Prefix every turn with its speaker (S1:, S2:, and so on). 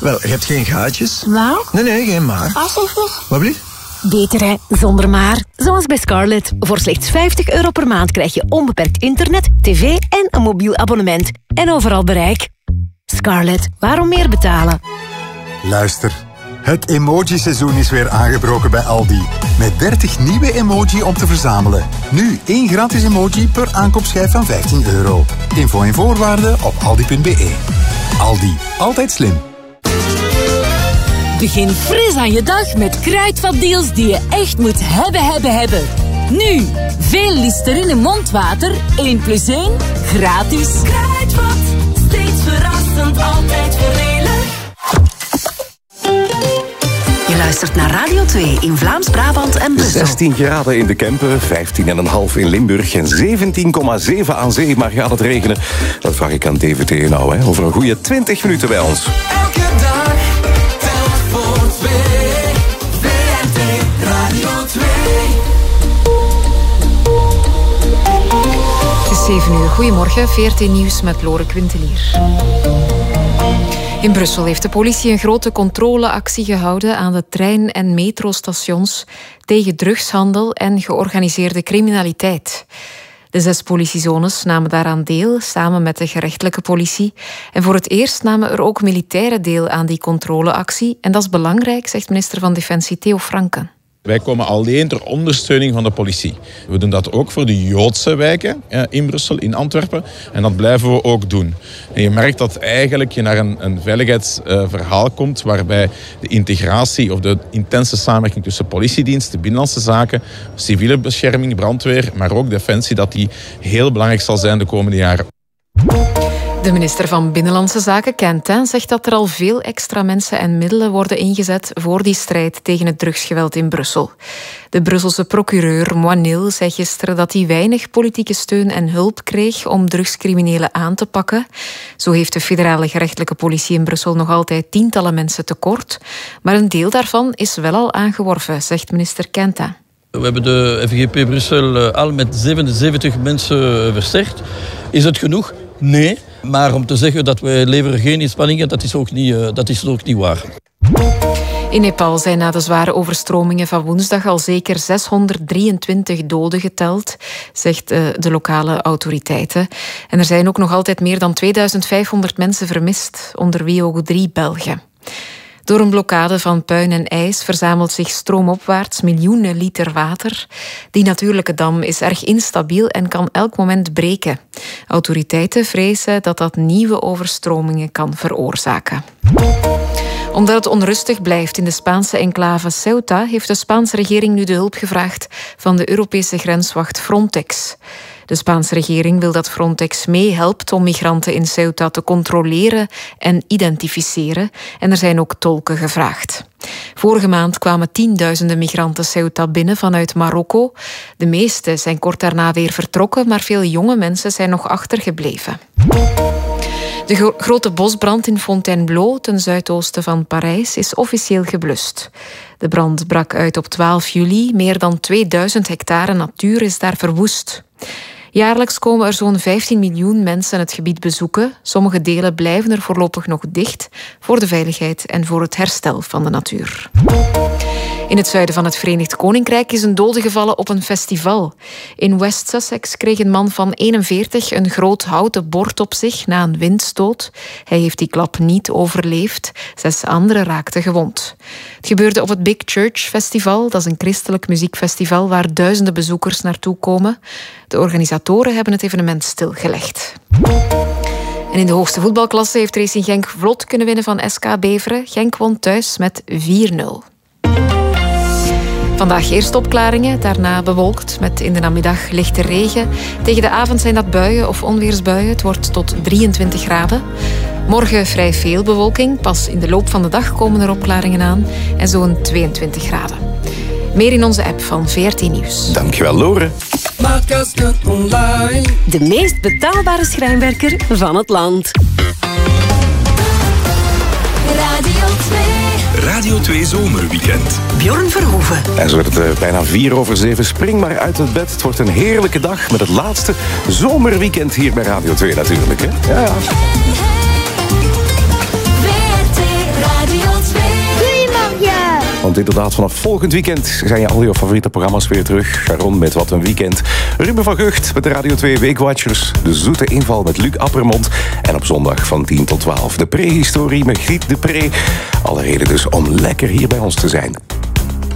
S1: Wel, je hebt geen gaatjes.
S2: Nou?
S1: Nee, geen maar.
S2: Alsjeblieft.
S1: Wat blieft?
S2: Beter hè, zonder maar. Zoals bij Scarlett. Voor slechts €50 per maand krijg je onbeperkt internet, tv en een mobiel abonnement. En overal bereik. Scarlett, waarom meer betalen?
S3: Luister. Het emoji-seizoen is weer aangebroken bij Aldi. Met 30 nieuwe emoji om te verzamelen. Nu 1 gratis emoji per aankoopschijf van €15. Info en voorwaarden op aldi.be. Aldi, altijd slim.
S4: Begin fris aan je dag met kruidvatdeals die je echt moet hebben. Nu, veel Listerine mondwater, 1 + 1, gratis.
S5: Kruidvat, steeds verrassend, altijd voordelig.
S6: Je luistert naar Radio 2 in Vlaams-Brabant en Brussel.
S7: 16 graden in de Kempen, 15,5 in Limburg en 17,7 aan zee. Maar gaat het regenen? Dat vraag ik aan DVT nou, hè. Over een goede 20 minuten bij ons.
S5: Elke dag, telt voor 2. VRT Radio 2.
S8: Het is 7 uur. Goedemorgen, VRT Nieuws met Lore Quintelier. In Brussel heeft de politie een grote controleactie gehouden aan de trein- en metrostations tegen drugshandel en georganiseerde criminaliteit. De 6 politiezones namen daaraan deel, samen met de gerechtelijke politie. En voor het eerst namen er ook militairen deel aan die controleactie. En dat is belangrijk, zegt minister van Defensie Theo Franken.
S9: Wij komen alleen ter ondersteuning van de politie. We doen dat ook voor de Joodse wijken in Brussel, in Antwerpen. En dat blijven we ook doen. En je merkt dat eigenlijk je naar een veiligheidsverhaal komt waarbij de integratie of de intense samenwerking tussen politiedienst, de binnenlandse zaken, civiele bescherming, brandweer, maar ook defensie, dat die heel belangrijk zal zijn de komende jaren.
S8: De minister van Binnenlandse Zaken, Quentin, zegt dat er al veel extra mensen en middelen worden ingezet voor die strijd tegen het drugsgeweld in Brussel. De Brusselse procureur Moinil zei gisteren dat hij weinig politieke steun en hulp kreeg om drugscriminelen aan te pakken. Zo heeft de federale gerechtelijke politie in Brussel nog altijd tientallen mensen tekort. Maar een deel daarvan is wel al aangeworven, zegt minister Quentin.
S10: We hebben de FGP Brussel al met 77 mensen versterkt. Is het genoeg? Nee. Maar om te zeggen dat wij leveren geen inspanningen, dat is ook niet waar.
S8: In Nepal zijn na de zware overstromingen van woensdag al zeker 623 doden geteld, zegt de lokale autoriteiten. En er zijn ook nog altijd meer dan 2500 mensen vermist, onder wie ook 3 Belgen. Door een blokkade van puin en ijs verzamelt zich stroomopwaarts miljoenen liter water. Die natuurlijke dam is erg instabiel en kan elk moment breken. Autoriteiten vrezen dat dat nieuwe overstromingen kan veroorzaken. Omdat het onrustig blijft in de Spaanse enclave Ceuta, heeft de Spaanse regering nu de hulp gevraagd van de Europese grenswacht Frontex. De Spaanse regering wil dat Frontex meehelpt om migranten in Ceuta te controleren en identificeren. En er zijn ook tolken gevraagd. Vorige maand kwamen tienduizenden migranten Ceuta binnen vanuit Marokko. De meeste zijn kort daarna weer vertrokken, maar veel jonge mensen zijn nog achtergebleven. De grote bosbrand in Fontainebleau, ten zuidoosten van Parijs, is officieel geblust. De brand brak uit op 12 juli. Meer dan 2000 hectare natuur is daar verwoest. Jaarlijks komen er zo'n 15 miljoen mensen het gebied bezoeken. Sommige delen blijven er voorlopig nog dicht voor de veiligheid en voor het herstel van de natuur. In het zuiden van het Verenigd Koninkrijk is een dode gevallen op een festival. In West Sussex kreeg een man van 41 een groot houten bord op zich na een windstoot. Hij heeft die klap niet overleefd. 6 anderen raakten gewond. Het gebeurde op het Big Church Festival. Dat is een christelijk muziekfestival waar duizenden bezoekers naartoe komen. De organisatoren hebben het evenement stilgelegd. En in de hoogste voetbalklasse heeft Racing Genk vlot kunnen winnen van SK Beveren. Genk won thuis met 4-0. Vandaag eerst opklaringen, daarna bewolkt met in de namiddag lichte regen. Tegen de avond zijn dat buien of onweersbuien. Het wordt tot 23 graden. Morgen vrij veel bewolking. Pas in de loop van de dag komen er opklaringen aan. En zo'n 22 graden. Meer in onze app van VRT Nieuws.
S7: Dankjewel, Lore.
S6: De meest betaalbare schrijnwerker van het land.
S5: Radio 2.
S11: Radio 2 Zomerweekend.
S6: Bjorn Verhoeven.
S7: En zo werd het bijna 6:04. Spring maar uit het bed. Het wordt een heerlijke dag met het laatste zomerweekend hier bij Radio 2 natuurlijk. Hè? Ja.
S5: VRT
S7: Want inderdaad, vanaf volgend weekend zijn je al je favoriete programma's weer terug. Sharon met Wat een Weekend. Ruben van Gucht met de Radio 2 Weekwatchers. De zoete inval met Luc Appermond. En op zondag van 10 tot 12 de prehistorie met Griet de Pre. Alle reden dus om lekker hier bij ons te zijn.